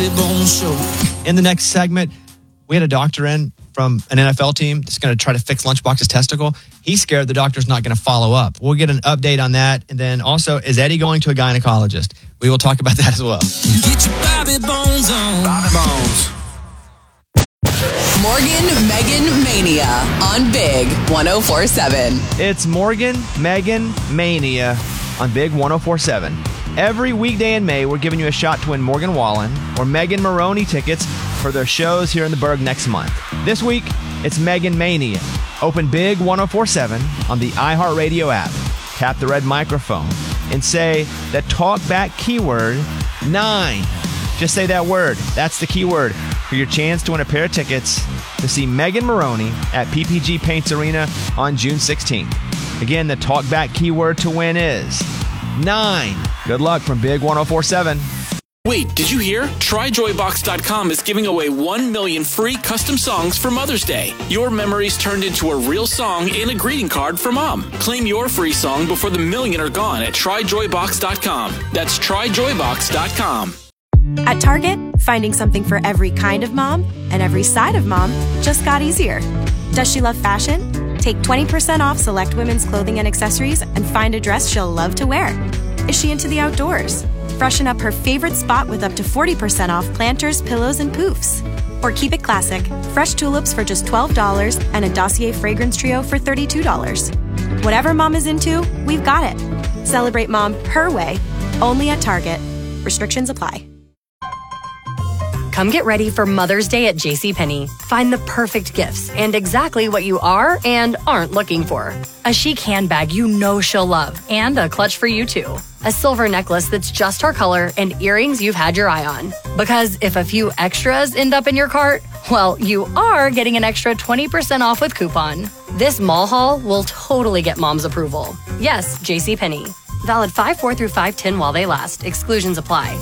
Bobby Bones Show. In the next segment, we had a doctor in from an NFL team that's going to try to fix Lunchbox's testicle. He's scared the doctor's not going to follow up. We'll get an update on that. And then also, is Eddie going to a gynecologist? We will talk about that as well. Get your Bobby Bones on. Bobby Bones. Morgan, Megan, Mania on Big 104.7. It's Morgan, Megan, Mania on Big 104.7. Every weekday in May, we're giving you a shot to win Morgan Wallen or Megan Maroney tickets for their shows here in the Berg next month. This week, it's Megan Mania. Open Big 104.7 on the iHeartRadio app. Tap the red microphone and say the talkback keyword 9. Just say that word. That's the keyword for your chance to win a pair of tickets to see Megan Maroney at PPG Paints Arena on June 16th. Again, the talkback keyword to win is 9. Good luck from Big 104.7. Wait, did you hear? TryJoyBox.com is giving away 1 million free custom songs for Mother's Day. Your memories turned into a real song and a greeting card for Mom. Claim your free song before the million are gone at TryJoyBox.com. That's TryJoyBox.com. At Target, finding something for every kind of mom and every side of mom just got easier. Does she love fashion? Take 20% off select women's clothing and accessories and find a dress she'll love to wear. Is she into the outdoors? Freshen up her favorite spot with up to 40% off planters, pillows, and poofs. Or keep it classic. Fresh tulips for just $12 and a Dossier fragrance trio for $32. Whatever mom is into, we've got it. Celebrate mom her way, only at Target. Restrictions apply. Come get ready for Mother's Day at JCPenney. Find the perfect gifts and exactly what you are and aren't looking for. A chic handbag you know she'll love and a clutch for you too. A silver necklace that's just her color and earrings you've had your eye on. Because if a few extras end up in your cart, well, you are getting an extra 20% off with coupon. This mall haul will totally get mom's approval. Yes, JCPenney. Valid 5/4 through 5/10 while they last. Exclusions apply.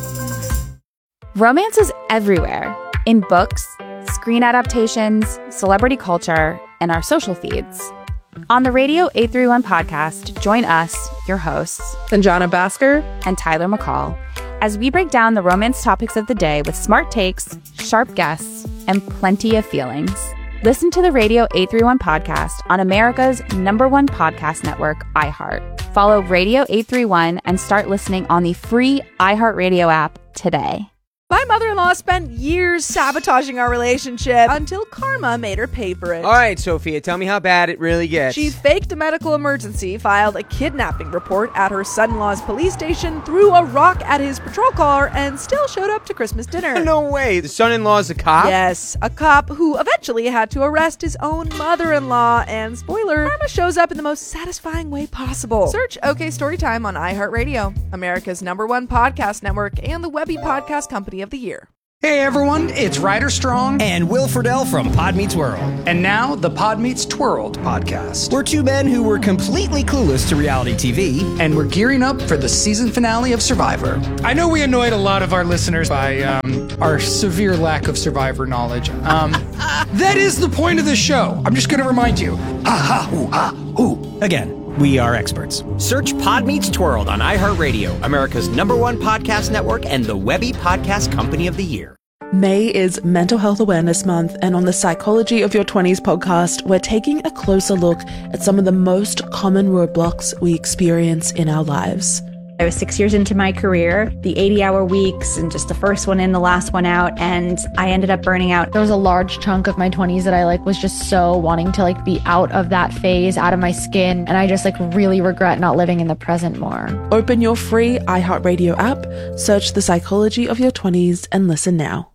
Romance is everywhere, in books, screen adaptations, celebrity culture, and our social feeds. On the Radio 831 podcast, join us, your hosts, Sanjana Bhaskar and Tyler McCall, as we break down the romance topics of the day with smart takes, sharp guests, and plenty of feelings. Listen to the Radio 831 podcast on America's #1 podcast network, iHeart. Follow Radio 831 and start listening on the free iHeartRadio app today. My mother-in-law spent years sabotaging our relationship until karma made her pay for it. All right, Sophia, tell me how bad it really gets. She faked a medical emergency, filed a kidnapping report at her son-in-law's police station, threw a rock at his patrol car, and still showed up to Christmas dinner. No way. The son-in-law's a cop? Yes, a cop who eventually had to arrest his own mother-in-law. And spoiler, karma shows up in the most satisfying way possible. Search OK Storytime on iHeartRadio, America's #1 podcast network, and the Webby Podcast Company of the Year. Hey everyone, it's Ryder Strong and Will Friedle from Pod Meets World. And now the Pod Meets Twirled podcast. We're two men who were completely clueless to reality TV. And we're gearing up for the season finale of Survivor. I know we annoyed a lot of our listeners by our severe lack of Survivor knowledge. That is the point of the show. I'm just going to remind you. Ha ha hoo ha hoo. Again. We are experts. Search Pod Meets Twirled on iHeartRadio, America's #1 podcast network, and the Webby Podcast Company of the Year. May is Mental Health Awareness Month, and on the Psychology of Your 20s podcast, we're taking a closer look at some of the most common roadblocks we experience in our lives. I was 6 years into my career, the 80-hour weeks and just the first one in, the last one out, and I ended up burning out. There was a large chunk of my 20s that I was just so wanting to be out of that phase, out of my skin, and I just really regret not living in the present more. Open your free iHeartRadio app, search The Psychology of Your 20s, and listen now.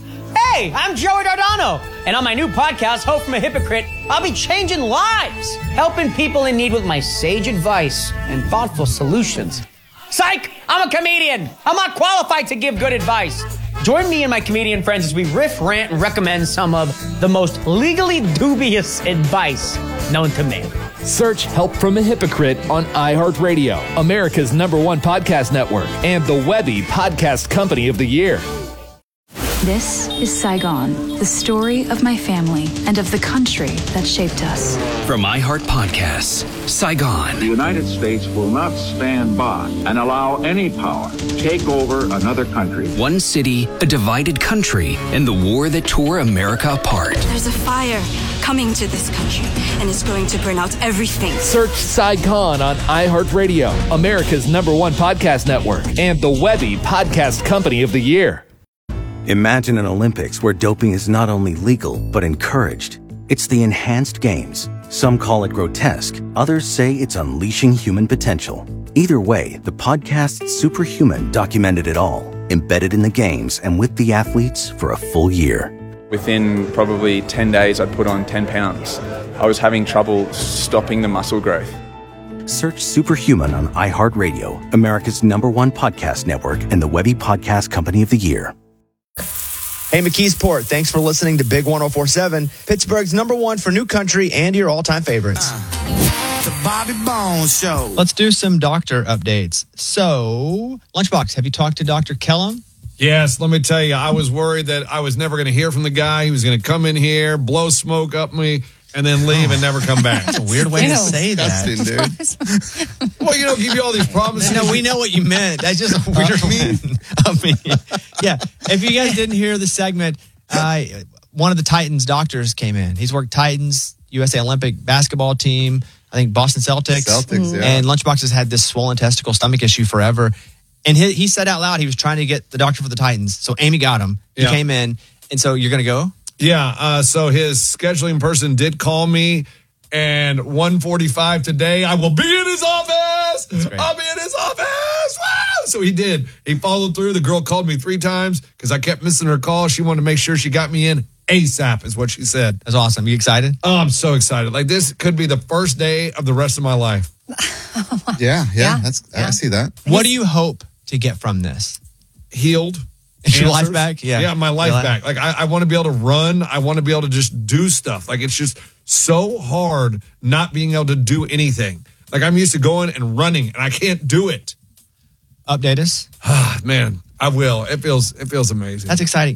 Hey, I'm Joey Dardano, and on my new podcast, Hope from a Hypocrite, I'll be changing lives, helping people in need with my sage advice and thoughtful solutions. Psych! I'm a comedian. I'm not qualified to give good advice. Join me and my comedian friends as we riff, rant, and recommend some of the most legally dubious advice known to man. Search Help from a Hypocrite on iHeartRadio, America's #1 podcast network, and the Webby Podcast Company of the Year. This is Saigon, the story of my family and of the country that shaped us. From iHeart Podcasts, Saigon. The United States will not stand by and allow any power to take over another country. One city, a divided country, and the war that tore America apart. There's a fire coming to this country, and it's going to burn out everything. Search Saigon on iHeartRadio, America's #1 podcast network, and the Webby Podcast Company of the Year. Imagine an Olympics where doping is not only legal, but encouraged. It's the Enhanced Games. Some call it grotesque. Others say it's unleashing human potential. Either way, the podcast Superhuman documented it all, embedded in the games and with the athletes for a full year. Within probably 10 days, I'd put on 10 pounds. I was having trouble stopping the muscle growth. Search Superhuman on iHeartRadio, America's #1 podcast network, and the Webby Podcast Company of the Year. Hey, McKeesport, thanks for listening to Big 104.7, Pittsburgh's #1 for new country and your all-time favorites. The Bobby Bones Show. Let's do some doctor updates. So, Lunchbox, have you talked to Dr. Kellum? Yes, let me tell you, I was worried that I was never going to hear from the guy. He was going to come in here, blow smoke up me, and then leave and never come back. That's a weird way to say that. Dude. Well, give you all these promises. No, we know what you meant. That's just a weird way of me. Yeah, if you guys didn't hear the segment, one of the Titans doctors came in. He's worked Titans, USA Olympic basketball team, I think Boston Celtics. Yeah. And Lunchbox has had this swollen testicle stomach issue forever. And he said out loud he was trying to get the doctor for the Titans. So Amy got him. He came in. And so you're going to go? Yeah, so his scheduling person did call me, and 1:45 today, I will be in his office. I'll be in his office. Wow! So he did. He followed through. The girl called me 3 times because I kept missing her call. She wanted to make sure she got me in ASAP is what she said. That's awesome. You excited? Oh, I'm so excited. Like, this could be the first day of the rest of my life. Yeah. I see that. What do you hope to get from this? Healed. Is your life back? Yeah, my life back. Like, I want to be able to run. I want to be able to just do stuff. Like, it's just so hard not being able to do anything. Like, I'm used to going and running, and I can't do it. Update us. Man, I will. It feels amazing. That's exciting.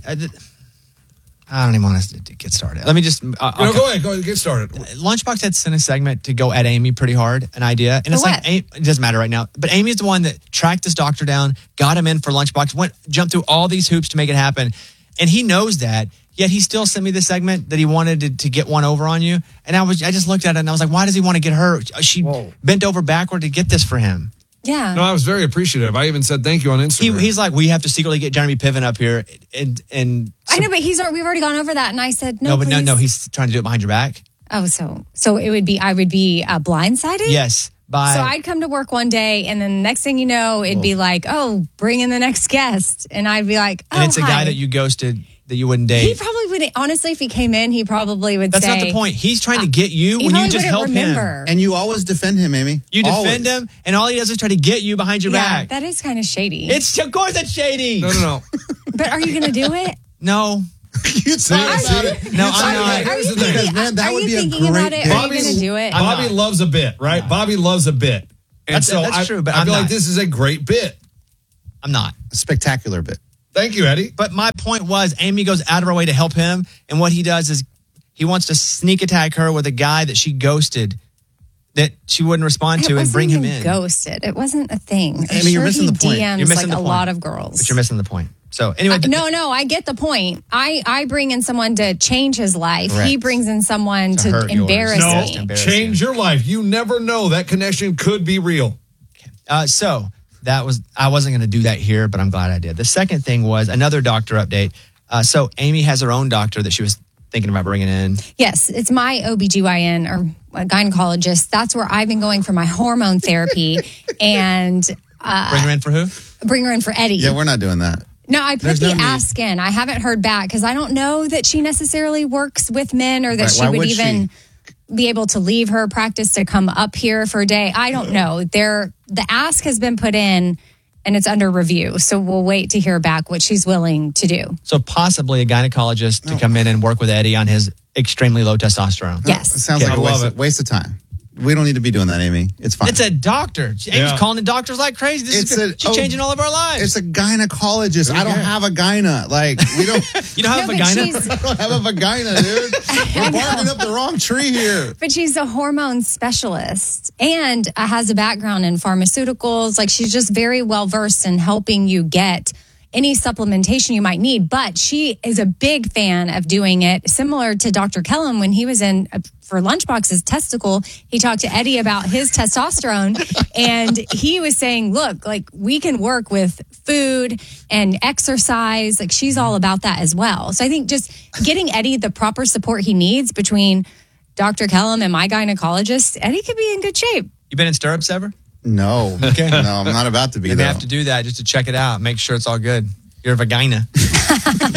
I don't even want us to get started. Let me just... Go ahead, get started. Lunchbox had sent a segment to go at Amy pretty hard, an idea. And it's like, it doesn't matter right now. But Amy's the one that tracked this doctor down, got him in for Lunchbox, jumped through all these hoops to make it happen. And he knows that. Yet he still sent me this segment that he wanted to get one over on you. And I just looked at it and I was like, why does he want to get her? She bent over backward to get this for him. Yeah. No, I was very appreciative. I even said thank you on Instagram. He's like, we have to secretly get Jeremy Piven up here. And I know, but we've already gone over that. And I said, no, but please. no, he's trying to do it behind your back. Oh, so I would be blindsided? Yes. So I'd come to work one day, and then the next thing you know, it'd be like, oh, bring in the next guest. And I'd be like, oh, and it's a guy that you ghosted that you wouldn't date. He probably would, honestly, if he came in, he probably would That's say. That's not the point. He's trying to get you when you just help him. And you always defend him, Amy. You defend him, and all he does is try to get you behind your back. That is kind of shady. Of course it's shady. No. But are you going to do it? No. You'd say it. No, I'm not. Here's the thing. Man, that would be a great about it? Are you going to do it? Bobby loves a bit, right? No. Bobby loves a bit. And that's true, but I feel like this is a great bit. I'm not. A spectacular bit. Thank you, Eddie. But my point was, Amy goes out of her way to help him, and what he does is he wants to sneak attack her with a guy that she ghosted, that she wouldn't respond to, and bring him in. Ghosted. It wasn't a thing. Amy, you're missing the point. DMs you're missing like the point. A lot of girls. But you're missing the point. So anyway, no, I get the point. I bring in someone to change his life. Correct. He brings in someone to embarrass me. No, change your life. You never know. That connection could be real. So I wasn't going to do that here, but I'm glad I did. The second thing was another doctor update. So Amy has her own doctor that she was thinking about bringing in. Yes, it's my OBGYN or a gynecologist. That's where I've been going for my hormone therapy. And bring her in for who? Bring her in for Eddie. Yeah, we're not doing that. No, I put the ask in. I haven't heard back because I don't know that she necessarily works with men or that she would even be able to leave her practice to come up here for a day. I don't know. The ask has been put in and it's under review. So we'll wait to hear back what she's willing to do. So possibly a gynecologist to come in and work with Eddie on his extremely low testosterone. Yes. It sounds like a waste of time. We don't need to be doing that, Amy. It's fine. It's a doctor. Amy's calling the doctors like crazy. She's changing all of our lives. It's a gynecologist. I don't have a gyna. Like, we don't. You don't have a vagina? I don't have a vagina, dude. We're barking up the wrong tree here. But she's a hormone specialist and has a background in pharmaceuticals. Like, she's just very well versed in helping you get any supplementation you might need. But she is a big fan of doing it, similar to Dr. Kellum when he was in for Lunchbox's testicle. He talked to Eddie about his testosterone, and he was saying, look, like, we can work with food and exercise. Like, she's all about that as well. So I think just getting Eddie the proper support he needs between Dr. Kellum and my gynecologist, Eddie could be in good shape. You been in stirrups ever? No. Okay. No, I'm not about to be. Maybe I have to do that just to check it out, make sure it's all good. You're a vagina.